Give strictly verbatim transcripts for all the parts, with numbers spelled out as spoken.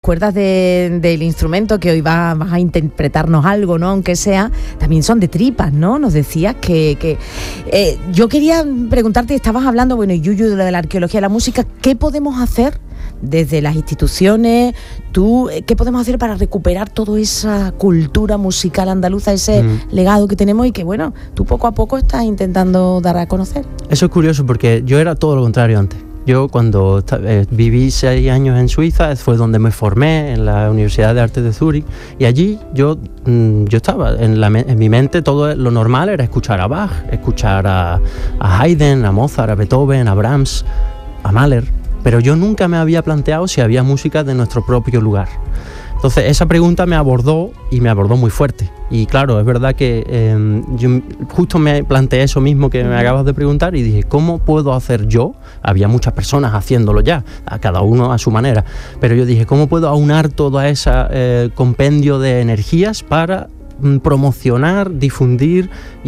cuerdas de, del instrumento que hoy va, vas a interpretarnos algo, ¿no? Aunque sea, también son de tripas, ¿no? Nos decías que... que eh, yo quería preguntarte, estabas hablando, bueno, Yuyu, de lo de la arqueología de la música, ¿qué podemos hacer desde las instituciones? Tú, ¿qué podemos hacer para recuperar toda esa cultura musical andaluza, ese mm. legado que tenemos y que, bueno, tú poco a poco estás intentando dar a conocer? Eso es curioso porque yo era todo lo contrario antes. Yo cuando eh, viví seis años en Suiza, fue donde me formé en la Universidad de Arte de Zúrich, y allí yo, mm, yo estaba, en, la, en mi mente todo lo normal era escuchar a Bach, escuchar a, a Haydn, a Mozart, a Beethoven, a Brahms, a Mahler, pero yo nunca me había planteado si había música de nuestro propio lugar. Entonces esa pregunta me abordó y me abordó muy fuerte. Y claro, es verdad que eh, yo justo me planteé eso mismo que me acabas de preguntar y dije, ¿cómo puedo hacer yo? Había muchas personas haciéndolo ya, a cada uno a su manera. Pero yo dije, ¿cómo puedo aunar todo ese eh, compendio de energías para mm, promocionar, difundir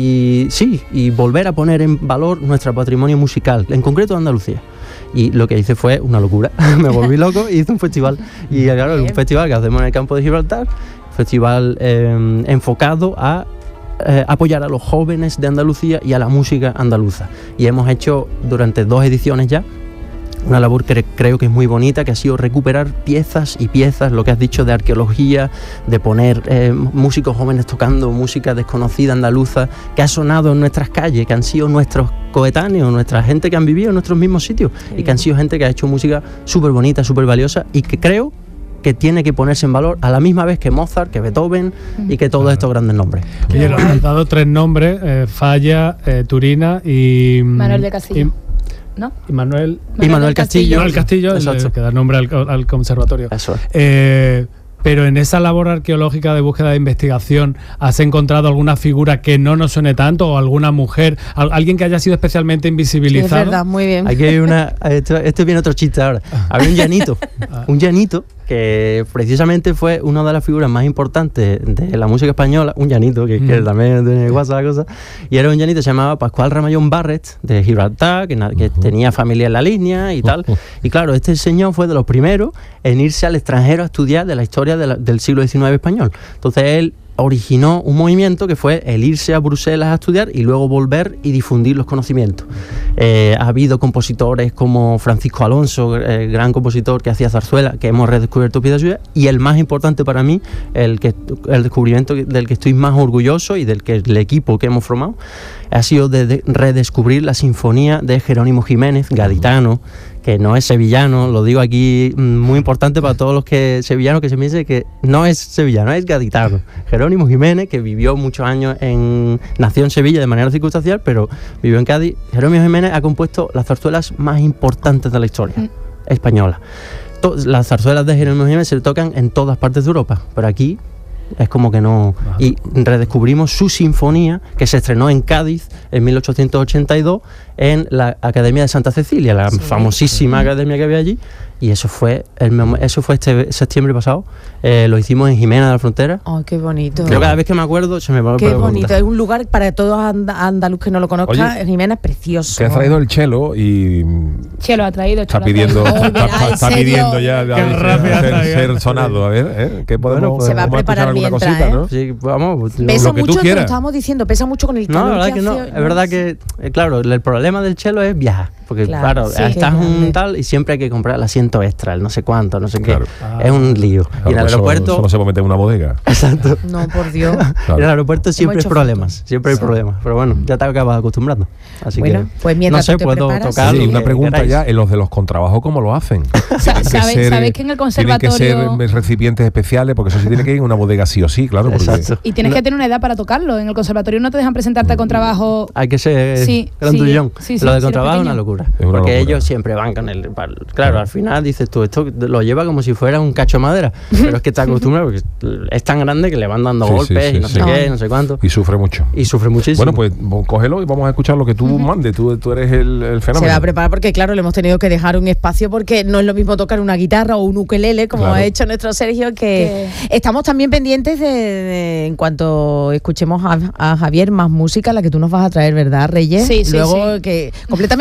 y sí, y volver a poner en valor nuestro patrimonio musical, en concreto de Andalucía? Y lo que hice fue una locura, me volví loco y hice un festival. Y claro, un festival que hacemos en el campo de Gibraltar, festival eh, enfocado a eh, apoyar a los jóvenes de Andalucía y a la música andaluza. Y hemos hecho durante dos ediciones ya una labor que creo que es muy bonita, que ha sido recuperar piezas y piezas, lo que has dicho de arqueología, de poner eh, músicos jóvenes tocando música desconocida andaluza, que ha sonado en nuestras calles, que han sido nuestros coetáneos, nuestra gente que han vivido en nuestros mismos sitios, sí. Y que han sido gente que ha hecho música súper bonita, súper valiosa, y que creo que tiene que ponerse en valor a la misma vez que Mozart, que Beethoven y que todos claro. estos grandes nombres. Oye, nos has dado tres nombres, eh, Falla, eh, Turina y... Manuel de Castillo. Y, ¿no? Y Manuel, y Manuel Castillo. Manuel Castillo, el, que da nombre al, al conservatorio. Eso. Eh, pero en esa labor arqueológica de búsqueda de investigación, ¿has encontrado alguna figura que no nos suene tanto o alguna mujer, alguien que haya sido especialmente invisibilizado? Sí, es verdad, muy bien. Aquí hay una, esto, esto viene otro chiste ahora. Había un llanito, un llanito que precisamente fue una de las figuras más importantes de la música española, un llanito que, mm. que también tiene guasa la cosa, y era un llanito que se llamaba Pascual Ramallón Barret, de Gibraltar, que, que uh-huh. tenía familia en la línea y tal, uh-huh. y claro, este señor fue de los primeros en irse al extranjero a estudiar de la historia de la, del siglo diecinueve español. Entonces él originó un movimiento que fue el irse a Bruselas a estudiar y luego volver y difundir los conocimientos. Eh, ha habido compositores como Francisco Alonso, eh, gran compositor que hacía zarzuela, que hemos redescubierto piezas suyas, y el más importante para mí, el, que, el descubrimiento del que estoy más orgulloso y del que el equipo que hemos formado, ha sido de, de redescubrir la sinfonía de Jerónimo Jiménez, gaditano, que no es sevillano, lo digo aquí, muy importante para todos los que sevillanos, que se me dice que no es sevillano, es gaditano. Jerónimo Jiménez, que vivió muchos años en, nació en Sevilla de manera circunstancial, pero vivió en Cádiz. Jerónimo Jiménez ha compuesto las zarzuelas más importantes de la historia mm. española. To- las zarzuelas de Jerónimo Jiménez se tocan en todas partes de Europa, pero aquí es como que no. Y redescubrimos su sinfonía, que se estrenó en Cádiz en mil ochocientos ochenta y dos en la Academia de Santa Cecilia, la sí. famosísima sí. academia que había allí. Y eso fue el eso fue este septiembre pasado. Eh, lo hicimos en Jimena de la Frontera. ¡Ay, oh, qué bonito! Yo cada vez que me acuerdo se me va a Qué bonito. Es un lugar para todos and- andaluz que no lo conozcan. Oye, Jimena es precioso. Que ha traído el chelo y... Chelo ha traído. Está chelo pidiendo, ha traído. está, está pidiendo ya de, de, ser, ser sonado. A ver, ¿eh? ¿Qué podemos, bueno, se va a preparar mientras, cosita, ¿eh? ¿no? Sí, vamos. Pesa lo que mucho, tú quieras. lo estábamos diciendo, pesa mucho con el calor. No, la verdad que que no. hace, Es verdad que, eh, claro, el problema del chelo es viajar. Porque claro, claro, sí, estás un tal y siempre hay que comprar el asiento extra, el no sé cuánto, no sé claro. qué. Ah, es un lío. Claro, y en el pues aeropuerto... Solo, solo se puede meter en una bodega. Exacto. No, por Dios. Claro. En el aeropuerto siempre hay problemas, fotos. siempre hay sí. problemas. Pero bueno, ya te acabas acostumbrando. Así bueno, que, pues mientras no sé, te puedo preparas, tocar. Sí, lo una que pregunta queráis. ya, en los de los contrabajos, ¿cómo lo hacen? ¿Sabes sabe, sabe que en el conservatorio... Tienen que ser recipientes especiales, porque eso sí tiene que ir en una bodega sí o sí, claro. Porque... Exacto. Y tienes no. que tener una edad para tocarlo. En el conservatorio no te dejan presentarte con trabajo... Hay que ser sí, grandullón. sí, sí, lo de sí, contrabajo es una pequeño. locura. Es una porque locura. ellos siempre van con el... Claro, claro, al final dices tú, esto lo lleva como si fuera un cacho de madera. Pero es que está acostumbrado porque es tan grande que le van dando Sí, golpes sí, sí, y no sí. sé qué, no sé cuánto. Y sufre mucho. Y sufre muchísimo. Bueno, pues cógelo y vamos a escuchar lo que tú mandes. Tú, tú eres el, el fenómeno. Se va a preparar porque, claro, le hemos tenido que dejar un espacio porque no es lo mismo tocar una guitarra o un ukelele, como Claro. ha hecho nuestro Sergio, que ¿Qué? Estamos también pendientes de, de en cuanto escuchemos a, a Javier más música, la que tú nos vas a traer, ¿verdad, Reyes? Sí, sí, Luego, sí. que completamente diferente.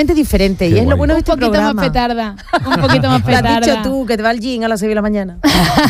diferente. Qué Y es lo guay. bueno de Un este poquito programa. más petarda. Un poquito más Lo has petarda. dicho tú, que te va al gym a las seis de la mañana.